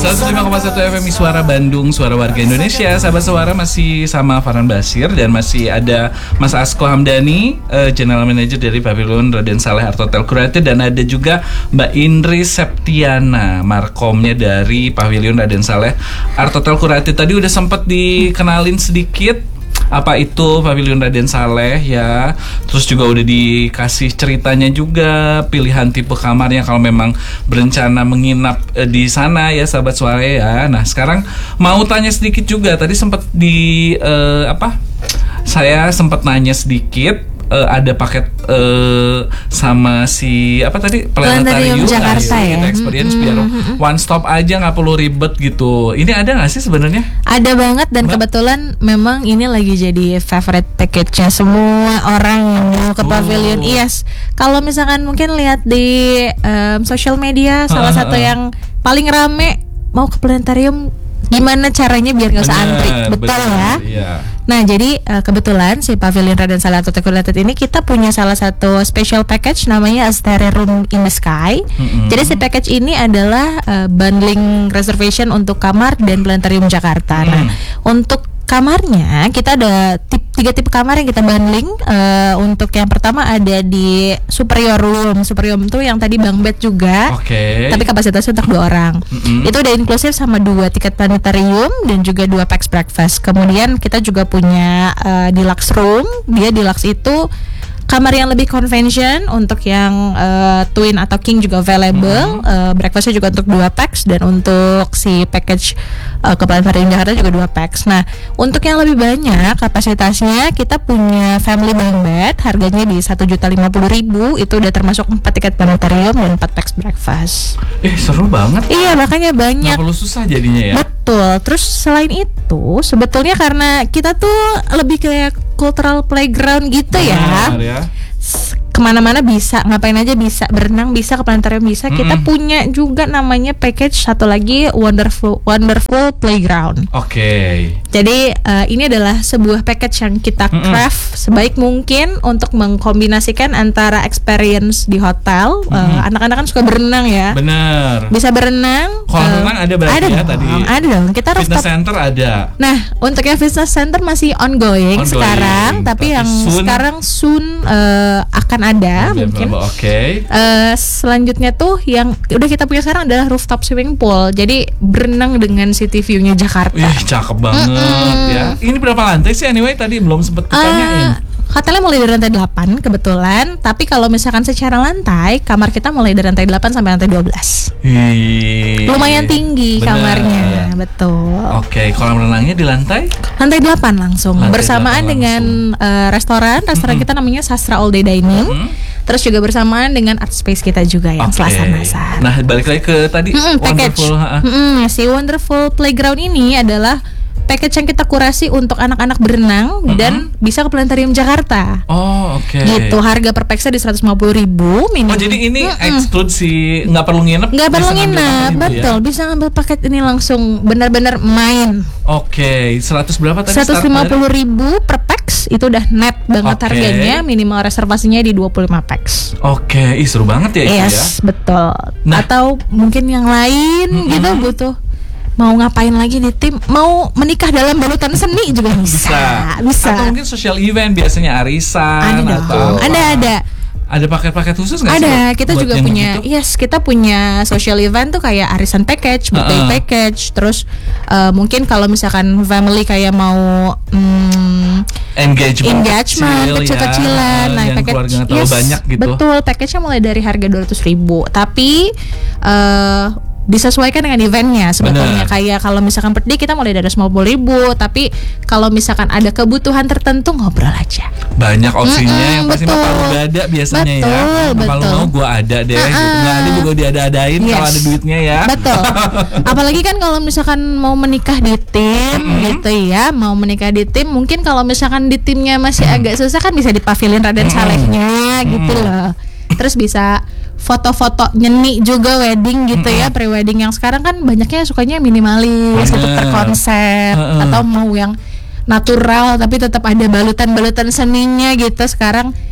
105,1 FM Suara Bandung, Suara Warga Indonesia. Sahabat Suara masih sama Farhan Basir dan masih ada Mas Asko Hamdani, General Manager dari Pavilion Raden Saleh Art Hotel Curated, dan ada juga Mbak Indri Septiana, markomnya dari Pavilion Raden Saleh Art Hotel Curated. Tadi udah sempat dikenalin sedikit apa itu Pavilion Raden Saleh ya. Terus juga udah dikasih ceritanya juga, pilihan tipe kamarnya kalau memang berencana menginap di sana ya sahabat Suara ya. Nah, sekarang mau tanya sedikit juga. Tadi sempat saya sempat nanya sedikit, ada paket sama si apa tadi Planetarium Jakarta ya. Kita experience biar one stop aja, nggak perlu ribet gitu. Ini ada nggak sih sebenarnya? Ada banget, dan kebetulan memang ini lagi jadi favorite package-nya semua orang yang mau ke Pavilion. Yes, kalau misalkan mungkin lihat di social media, salah satu yang paling rame mau ke Planetarium, gimana caranya biar nggak usah antri, betul ya? Iya. Nah, jadi kebetulan si Pavilion Raden Saleh Art Hotel Curated ini kita punya salah satu special package namanya A Starry Room in the Sky. Jadi si package ini adalah bundling reservation untuk kamar dan Planetarium Jakarta. Nah, untuk kamarnya kita ada tiga tipe kamar yang kita bundling. Untuk yang pertama ada di Superior Room. Superior Room itu yang tadi bang bed juga, tapi kapasitasnya untuk 2 orang. Itu udah inklusif sama 2 tiket planetarium dan juga 2 packs breakfast. Kemudian kita juga punya deluxe room. Dia deluxe itu kamar yang lebih convention, untuk yang twin atau king juga available. Breakfastnya juga untuk 2 packs, dan untuk si package ke Planetarium Jakarta juga 2 packs. Nah, untuk yang lebih banyak kapasitasnya kita punya family bunk bed, harganya di 1.050.000. Itu udah termasuk 4 tiket planetarium dan 4 packs breakfast. Seru banget. Iya, makanya banyak. Nggak perlu susah jadinya ya. Betul. Terus selain itu sebetulnya karena kita tuh lebih kayak cultural playground gitu ya. Kemana-mana bisa, ngapain aja bisa, berenang bisa, ke planetarium bisa. Kita punya juga namanya package satu lagi, Wonderful Playground. Jadi ini adalah sebuah package yang kita craft sebaik mungkin untuk mengkombinasikan antara experience di hotel. Anak-anak kan suka berenang ya. Benar. Bisa berenang. Kolam renang ada berarti ada ya dong, tadi. Ada dong. Kita fitness center ada. Nah, untuk yang fitness center masih ongoing sekarang, tapi yang sekarang soon akan ada mungkin. Selanjutnya tuh yang udah kita punya sekarang adalah rooftop swimming pool. Jadi berenang dengan city view-nya Jakarta. Cakep banget ya. Ini berapa lantai sih anyway? Tadi belum sempet ditanyain. Hotelnya mulai dari lantai 8 kebetulan, tapi kalau misalkan secara lantai, kamar kita mulai dari lantai 8 sampai lantai 12. Lumayan tinggi kamarnya, betul. Kolam renangnya di lantai 8 langsung, bersamaan dengan restoran kita namanya Sastra All Day Dining. Terus juga bersamaan dengan art space kita juga yang Selasa Masa. Nah, balik lagi ke tadi Wonderful. Si Wonderful Playground ini adalah package yang kita kurasi untuk anak-anak berenang dan bisa ke Planetarium Jakarta. Gitu, harga per packsnya di 150.000 minimum. Jadi ini exclude si nggak perlu nginep. Nggak perlu nginep, betul. Bisa ngambil paket ini langsung benar-benar main. 100 berapa tadi? 150.000 per packs, itu udah net banget harganya. Minimal reservasinya di 25 packs. Seru banget ya itu ya. Betul. Atau mungkin yang lain gitu butuh. Mau ngapain lagi di tim? Mau menikah dalam balutan seni juga bisa. Atau mungkin social event, biasanya arisan. Ada paket-paket khusus nggak sih? Ada, kita juga punya. Gitu? Kita punya social event tuh kayak arisan package, birthday package. Terus mungkin kalau misalkan family kayak mau engagement kecil-kecilan, yang keluarga nggak terlalu banyak gitu. Betul, package-nya mulai dari harga 200.000. Tapi disesuaikan dengan eventnya sebetulnya. Kayak kalau misalkan birthday kita mulai dari 150.000, tapi kalau misalkan ada kebutuhan tertentu ngobrol aja. Banyak opsinya, yang pasti palu ada biasanya ya. Kalau mau gue ada deh, gitu. Nggak ada juga diada-adain kalau ada duitnya ya. Betul. Apalagi kan kalau misalkan mau menikah di tim gitu ya, mungkin kalau misalkan di timnya masih agak susah kan bisa di Pavilion Raden Salehnya gitu loh. Terus bisa foto-foto nyeni juga wedding gitu ya, pre-wedding yang sekarang kan banyaknya sukanya minimalis, tetap terkonsep, atau mau yang natural tapi tetap ada balutan-balutan seninya gitu. Sekarang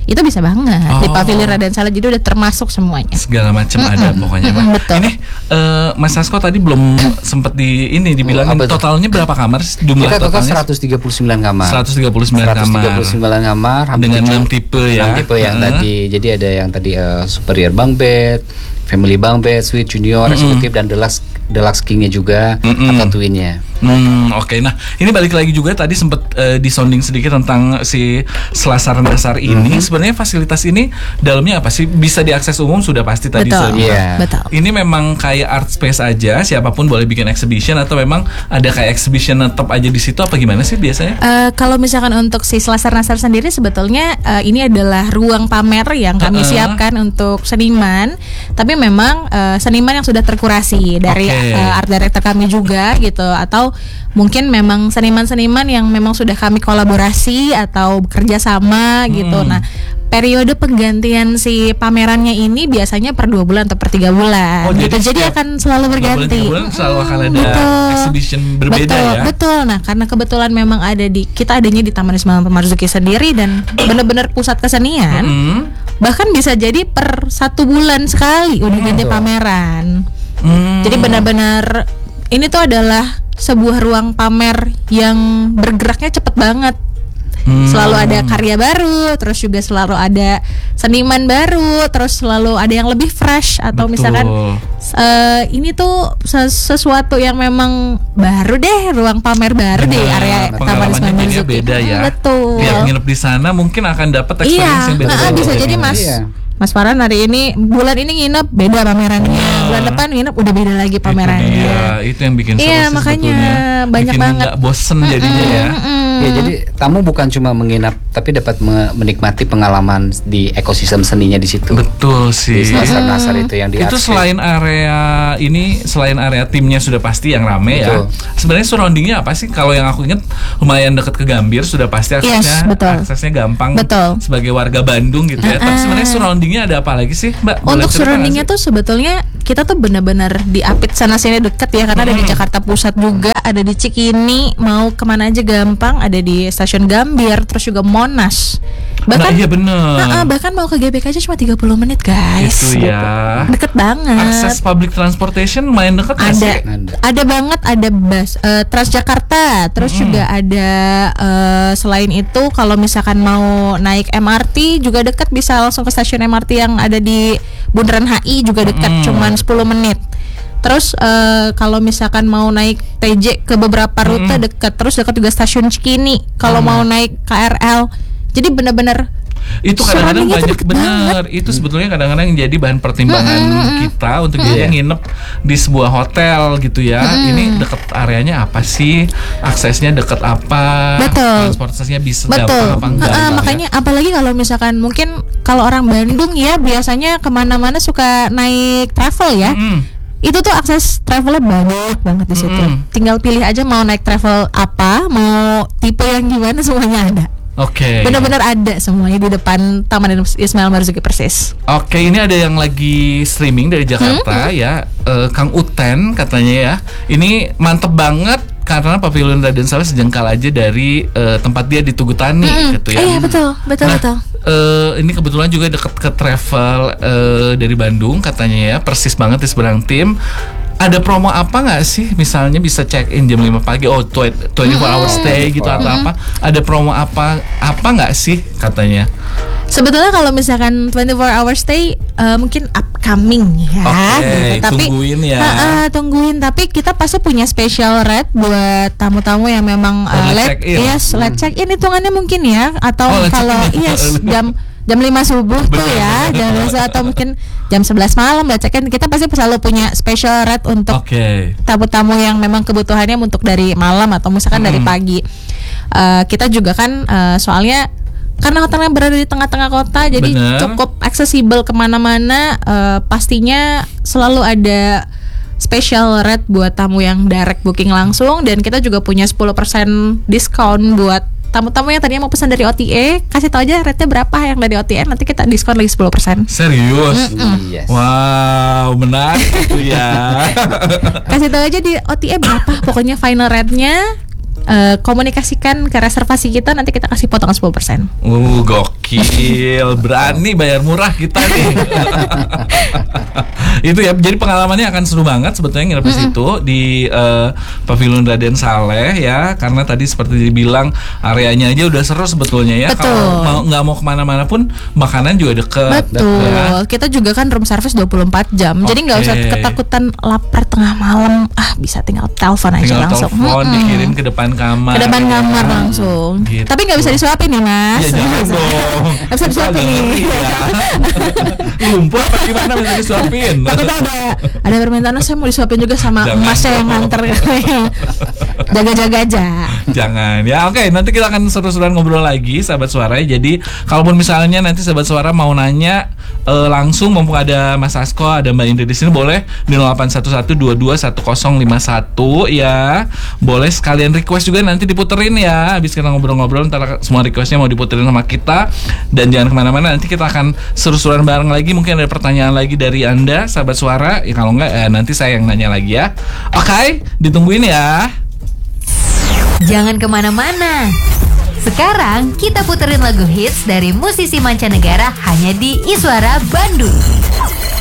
itu bisa banget di Pavilion Raden Saleh, jadi udah termasuk semuanya. Segala macam ada pokoknya, Mbak. Betul. Ini Mas Asko tadi belum sempat dibilangin totalnya berapa kamar? Jumlah Kita total totalnya 139 kamar. 139 kamar. 139 kamar Dengan 6 tipe ya. 6 tipe yang tadi. Jadi ada yang tadi superior bunk bed, family bunk bed, suite junior, eksekutif, dan deluxe king-nya juga atau twin-nya. Oke. Nah, ini balik lagi juga tadi sempat disonding sedikit tentang si Selasar Dasar ini. Sebenarnya fasilitas ini dalamnya apa sih? Bisa diakses umum sudah pasti tadi. Betul. Iya. Betul. Ini memang kayak art space aja, siapapun boleh bikin exhibition atau memang ada kayak exhibition netop aja di situ apa gimana sih biasanya? Kalau misalkan untuk si Selasar Nasar sendiri sebetulnya ini adalah ruang pamer yang kami siapkan untuk seniman, tapi memang seniman yang sudah terkurasi dari art director kami juga gitu, atau mungkin memang seniman-seniman yang memang sudah kami kolaborasi atau bekerja sama gitu. Nah, periode penggantian si pamerannya ini biasanya per 2 bulan atau per 3 bulan. Jadi akan selalu berganti. Bulan selalu akan ada exhibition berbeda ya. Betul. Nah, karena kebetulan memang kita adanya di Taman Ismail Marzuki sendiri dan benar-benar pusat kesenian. Bahkan bisa jadi per 1 bulan sekali udah ganti pameran. Jadi benar-benar ini tuh adalah sebuah ruang pamer yang bergeraknya cepet banget. Selalu ada karya baru, terus juga selalu ada seniman baru, terus selalu ada yang lebih fresh atau misalkan ini tuh sesuatu yang memang baru deh, ruang pamer baru di area Taman Ismail Marzuki. Beda ya. Betul. Tiap nginep di sana mungkin akan dapat experience yang beda. Bisa jadi Mas Farhan hari ini bulan ini nginep beda pamerannya, bulan depan nginep udah beda lagi pamerannya. Itu yang bikin seru Iya, sih makanya sebetulnya. banyak bikin banget. Nggak bosen jadinya ya. Ya, jadi tamu bukan cuma menginap tapi dapat menikmati pengalaman di ekosistem seninya di situ. Betul sih. Di Selasar Nasar itu yang di Itu selain area timnya sudah pasti yang rame ya. Sebenarnya surroundingnya apa sih? Kalau yang aku ingat lumayan dekat ke Gambir, sudah pasti aksesnya gampang. Betul. Sebagai warga Bandung gitu ya. Tapi sebenarnya surroundingnya ada apa lagi sih, Mbak? Untuk surroundingnya tuh sebetulnya kita tuh benar-benar diapit sana sini deket ya, karena ada di Jakarta Pusat juga, ada di Cikini, mau kemana aja gampang, ada di Stasiun Gambir, terus juga Monas. Bahkan iya bener. Bahkan mau ke GBK aja cuma 30 menit guys. Itu ya. Deket banget. Akses public transportation lumayan deket nggak sih? Ada banget, ada bus Transjakarta, terus juga ada selain itu kalau misalkan mau naik MRT juga dekat, bisa langsung ke stasiun MRT yang ada di Bundaran HI juga dekat, cuman 10 menit. Terus kalau misalkan mau naik TJ ke beberapa rute dekat, terus dekat juga stasiun Cikini kalau mau naik KRL. Jadi benar-benar itu kadang-kadang banyak bener. Itu sebetulnya kadang-kadang yang jadi bahan pertimbangan kita untuk dia nginep di sebuah hotel gitu ya. Ini deket areanya apa sih? Aksesnya deket apa? Betul. Transportasinya bisa gampang apa enggak? Makanya apalagi kalau misalkan mungkin kalau orang Bandung ya biasanya kemana-mana suka naik travel ya. Itu tuh akses travelnya banyak banget di situ. Tinggal pilih aja mau naik travel apa, mau tipe yang gimana, semuanya ada. Oke. Benar-benar ada semuanya di depan Taman Ismail Marzuki persis. Oke, ini ada yang lagi streaming dari Jakarta ya, Kang Uten katanya ya. Ini mantep banget karena Pavilion Raden Saleh sejengkal aja dari tempat dia di Tugu Tani gitu ya. Iya betul. Ini kebetulan juga dekat ke travel dari Bandung katanya ya, persis banget di seberang tim. Ada promo apa nggak sih? Misalnya bisa check in jam 5 pagi, 24 hour stay gitu atau apa? Ada promo apa nggak sih katanya? Sebetulnya kalau misalkan 24 hour stay mungkin upcoming ya. Oke, tapi tungguin ya. Tungguin, tapi kita pasti punya special rate buat tamu-tamu yang memang late check in hitungannya mungkin ya, atau kalau jam 5 subuh tuh ya, atau mungkin jam 11 malam udah check in, kita pasti selalu punya special rate untuk tamu-tamu yang memang kebutuhannya untuk dari malam atau misalkan dari pagi. Kita juga kan soalnya karena hotelnya berada di tengah-tengah kota, jadi cukup aksesibel kemana-mana. Pastinya selalu ada special rate buat tamu yang direct booking langsung, dan kita juga punya 10% diskon buat tamu-tamu yang tadinya mau pesan dari OTA. Kasih tau aja rate-nya berapa yang dari OTA, nanti kita diskon lagi 10%. Serius? Yes. Wow, menarik itu ya. Kasih tau aja di OTA berapa, pokoknya final rate-nya komunikasikan ke reservasi kita, nanti kita kasih potongan 10%. Gokil, berani bayar murah kita nih. Itu ya, jadi pengalamannya akan seru banget sebetulnya nginep di situ di Pavilion Raden Saleh ya, karena tadi seperti dibilang areanya aja udah seru sebetulnya ya. Betul. Kalau nggak mau kemana-mana pun makanan juga deket. Betul. Ya. Kita juga kan room service 24 jam. Jadi nggak usah ketakutan lapar tengah malam. Bisa tinggal telepon aja Tinggal langsung. telepon, dikirim ke depan kamar. Ke depan kamar langsung. Gitu. Tapi nggak bisa disuapin nih, Mas. Ya jangan dong. Nggak bisa disuapin nih. Lumpur apa gimana bisa disuapin? Takutnya ada permintaan, saya mau disuapin juga sama emasnya yang nganter. Jaga-jaga aja. Jangan ya. Oke, nanti kita akan seru-seruan ngobrol lagi sahabat suara. Jadi kalaupun misalnya nanti sahabat suara mau nanya langsung, mumpung ada Mas Asko, ada Mbak Indri di sini, boleh di 0811221051 ya. Boleh sekalian request juga, nanti diputerin ya. Habis kita ngobrol-ngobrol, ntar semua requestnya mau diputerin sama kita. Dan jangan kemana-mana, nanti kita akan seru-seruan bareng lagi. Mungkin ada pertanyaan lagi dari Anda sahabat suara ya, kalau enggak nanti saya yang nanya lagi ya. Oke, ditungguin ya. Jangan kemana-mana. Sekarang kita puterin lagu hits dari musisi mancanegara hanya di Iswara Bandung.